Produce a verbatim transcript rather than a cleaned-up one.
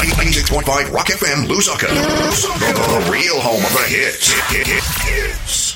ninety-six point five Rock F M, Lusaka. The real home of the hits. Hits.